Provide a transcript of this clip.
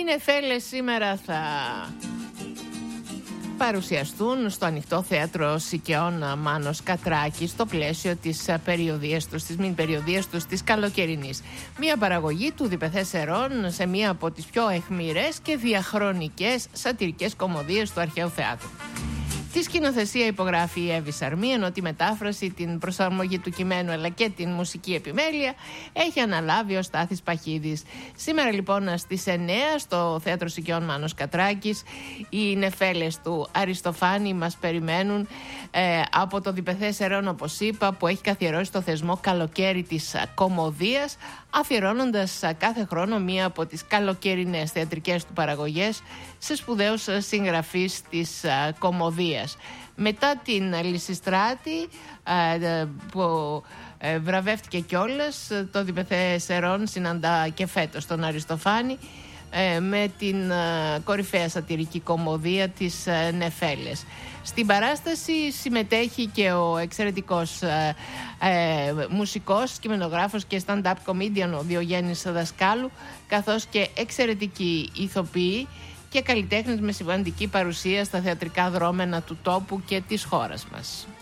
Νεφέλες σήμερα θα παρουσιαστούν στο Ανοιχτό Θέατρο Σικαιών Μάνος Κατράκης στο πλαίσιο της περιοδίας τους, της μην περιοδίας τους της καλοκαιρινής. Μια παραγωγή του Διπεθές Ερών σε μία από τις πιο αιχμηρές και διαχρονικές σατυρικές κωμωδίες του αρχαίου θεάτρου. Τη σκηνοθεσία υπογράφει η Εύη Σαρμή, ενώ τη μετάφραση, την προσαρμογή του κειμένου αλλά και την μουσική επιμέλεια έχει αναλάβει ο Στάθης Παχίδης. Σήμερα λοιπόν στις 9 στο Θέατρο Σικαιών Μάνος Κατράκης οι νεφέλες του Αριστοφάνη μας περιμένουν από το Διπεθές Ερών, όπως είπα, που έχει καθιερώσει το θεσμό καλοκαίρι της κωμωδίας, αφιερώνοντας κάθε χρόνο μία από τις καλοκαιρινές θεατρικές του παραγωγές σε σπουδαίους συγγραφείς της κωμωδίας. Μετά την Λυσιστράτη που βραβεύτηκε κιόλας, το Διπεθές Ερών συναντά και φέτος τον Αριστοφάνη με την κορυφαία σατυρική κωμωδία της Νεφέλες. Στην παράσταση συμμετέχει και ο εξαιρετικός μουσικός, κειμενογράφος και stand-up comedian ο Διογέννης Δασκάλου, καθώς και εξαιρετικοί ηθοποιοί και καλλιτέχνες με σημαντική παρουσία στα θεατρικά δρόμενα του τόπου και της χώρας μας.